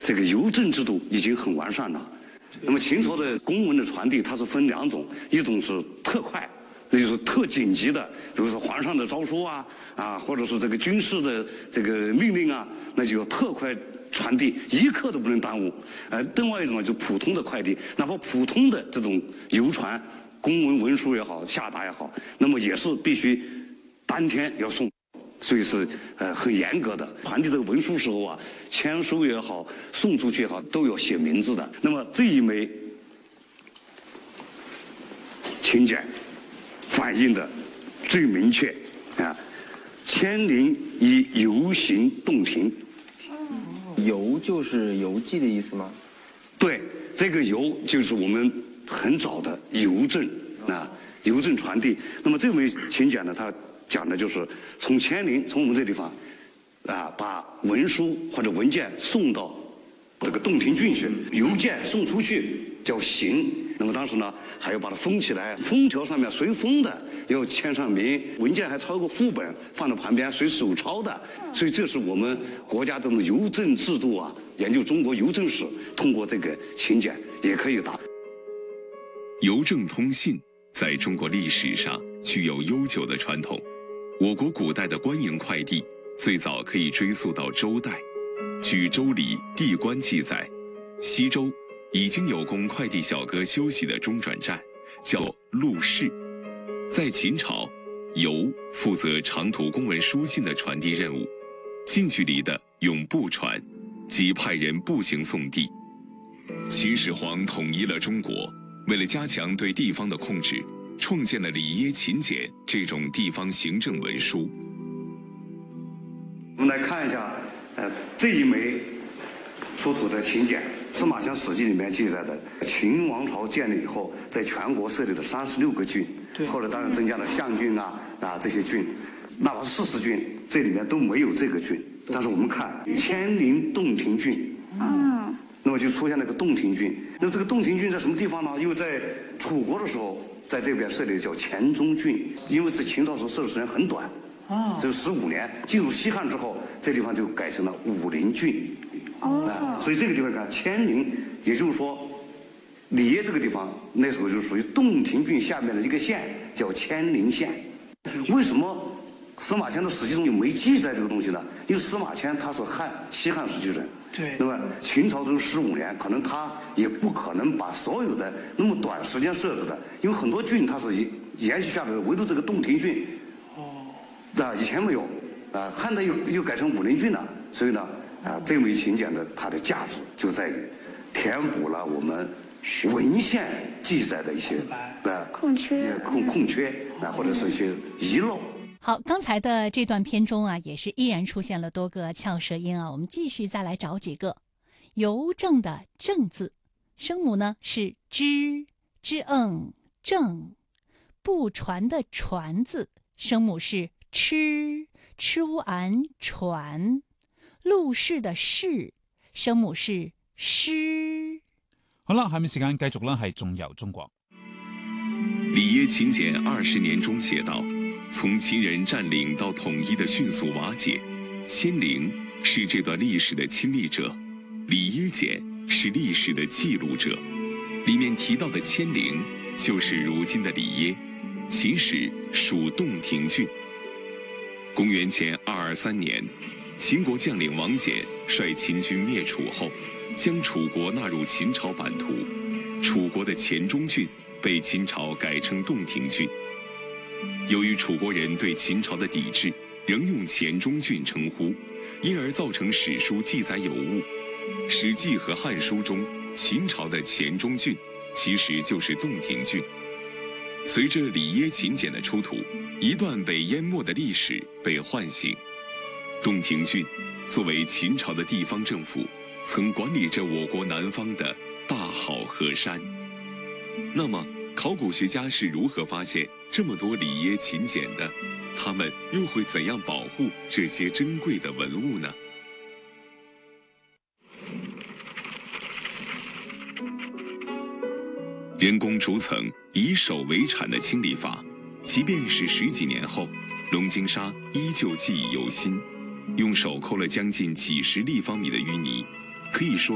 这个邮政制度已经很完善了。那么秦朝的公文的传递，它是分2种，一种是特快，那就是特紧急的，比如说皇上的诏书或者是这个军事的这个命令那就要特快传递，一刻都不能耽误。另外一种呢，就普通的快递，哪怕普通的这种邮传、公文文书也好，下达也好，那么也是必须当天要送。所以是很严格的，传递这个文书时候签收也好，送出去也好，都要写名字的。那么这一枚请柬反映的最明确千灵以邮行洞庭。 邮就是邮寄的意思吗？ 对，这个邮就是我们很早的邮政邮政传递。那么这枚请柬呢，它讲的就是从千灵，从我们这地方把文书或者文件送到这个洞庭郡去，邮件送出去叫行。那么当时呢，还要把它封起来，封条上面随封的要签上名，文件还抄个副本放在旁边，随手抄的。所以这是我们国家这种邮政制度研究中国邮政史，通过这个请柬也可以达。 邮政通信在中国历史上具有悠久的传统。我国古代的官营快递最早可以追溯到周代。据《周礼·地官》记载，西周已经有供快递小哥休息的中转站，叫陆市。在秦朝，邮负责长途公文书信的传递任务，近距离的用步传，即派人步行送递。秦始皇统一了中国，为了加强对地方的控制，创建了里耶勤俭这种地方行政文书。 我们来看一下，这一枚出土的请柬，司马迁《史记》里面记载的，秦王朝建立以后，在全国设立了36个郡，后来当然增加了象郡这些郡，哪怕是40郡，这里面都没有这个郡。但是我们看千灵洞庭郡，那么就出现了个洞庭郡。那这个洞庭郡在什么地方呢？因为在楚国的时候，在这边设立叫黔中郡，因为是秦朝时候设的时间很短，只有15年。进入西汉之后，这地方就改成了武陵郡。所以这个地方看千灵，也就是说，里耶这个地方那时候就属于洞庭郡下面的一个县，叫千灵县。为什么司马迁的《史记》中就没记载这个东西呢？因为司马迁他是西汉时期人， 对， 那么秦朝只有15年，可能他也不可能把所有的那么短时间设置的，因为很多郡它是延续下来的，唯独这个洞庭郡，以前没有，汉代又改成武陵郡了，所以呢，这枚请柬的它的价值就在于填补了我们文献记载的一些空缺或者是一些遗漏。 好，刚才的这段篇中也是依然出现了多个翘舌音我们继续再来找几个。邮政的政字，声母呢是之正。不传的传字，声母是吃传。陆氏的氏，聲母是詩。 好啦，下面時間繼續啦，係仲由中國。 里耶勤俭20年中寫道，從秦人佔領到統一的迅速瓦解，千靈是這段歷史的親歷者，里耶儉是歷史的記錄者。裡面提到的千靈就是如今的里耶，秦時屬洞庭郡。公元前223年，秦国将領王翦率秦軍滅楚後，將楚國納入秦朝版圖。楚國的黔中郡被秦朝改成洞庭郡。由於楚國人對秦朝的抵制，仍用黔中郡稱呼，因而造成史書記載有誤。《史記》和《漢書》中，秦朝的黔中郡其實就是洞庭郡。隨着里耶勤儉的出土，一段被淹沒的歷史被喚醒。洞庭郡作為秦朝的地方政府，曾管理着我國南方的大好河山。那麼，考古學家是如何發現這麼多里耶勤儉的？他們又會怎樣保護這些珍貴的文物呢？人工逐層以手為鏟的清理法，即便是10幾年後，龍井沙依舊記憶猶新。用手摳了將近幾10立方米的淤泥，可以說